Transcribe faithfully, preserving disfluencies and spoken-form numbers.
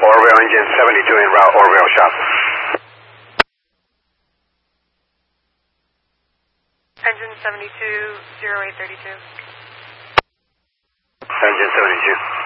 Orville engine seventy-two en route, Orville shop. Engine seventy-two, zero eight thirty-two. Engine seventy-two.